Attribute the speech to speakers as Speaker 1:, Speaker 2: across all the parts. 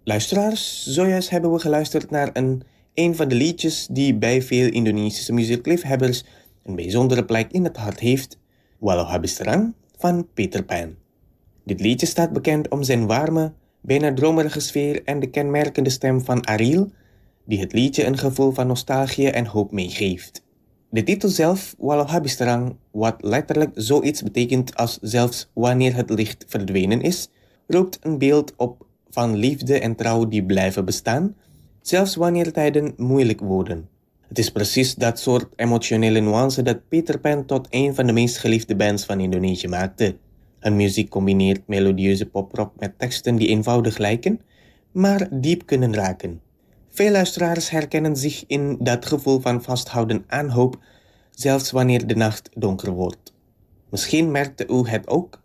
Speaker 1: Luisteraars, zojuist hebben we geluisterd naar een van de liedjes die bij veel Indonesische muziekliefhebbers een bijzondere plek in het hart heeft, Walau Habis Terang van Peter Pan. Dit liedje staat bekend om zijn warme, bijna dromerige sfeer en de kenmerkende stem van Ariel, die het liedje een gevoel van nostalgie en hoop meegeeft. De titel zelf, Walau Habis Terang, wat letterlijk zoiets betekent als zelfs wanneer het licht verdwenen is, roept een beeld op van liefde en trouw die blijven bestaan, zelfs wanneer tijden moeilijk worden. Het is precies dat soort emotionele nuance dat Peter Pan tot een van de meest geliefde bands van Indonesië maakte. Hun muziek combineert melodieuze poprock met teksten die eenvoudig lijken, maar diep kunnen raken. Veel luisteraars herkennen zich in dat gevoel van vasthouden aan hoop, zelfs wanneer de nacht donker wordt. Misschien merkte u het ook.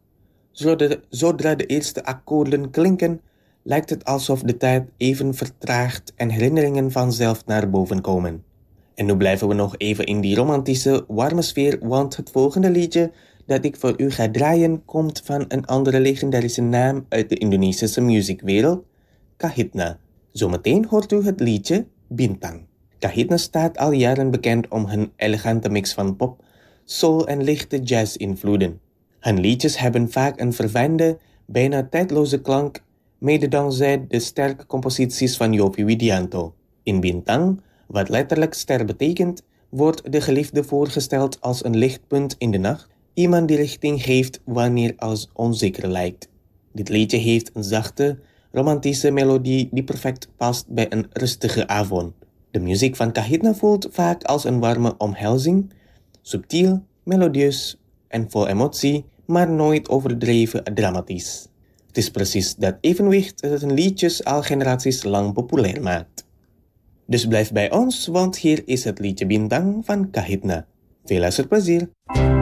Speaker 1: Zodra de eerste akkoorden klinken, lijkt het alsof de tijd even vertraagt en herinneringen vanzelf naar boven komen. En nu blijven we nog even in die romantische, warme sfeer, want het volgende liedje dat ik voor u ga draaien komt van een andere legendarische naam uit de Indonesische muziekwereld, Kahitna. Zometeen hoort u het liedje Bintang. Kahitna staat al jaren bekend om hun elegante mix van pop, soul en lichte jazz-invloeden. Hun liedjes hebben vaak een verfijnde, bijna tijdloze klank, mede dankzij de sterke composities van Yovie Widianto. In Bintang, wat letterlijk ster betekent, wordt de geliefde voorgesteld als een lichtpunt in de nacht, iemand die richting geeft wanneer alles onzeker lijkt. Dit liedje heeft een zachte, romantische melodie die perfect past bij een rustige avond. De muziek van Kahitna voelt vaak als een warme omhelzing, subtiel, melodieus en vol emotie, maar nooit overdreven dramatisch. Het is precies dat evenwicht dat hun liedjes al generaties lang populair maakt. Dus blijf bij ons, want hier is het liedje Bintang van Kahitna. Veel luisterplezier!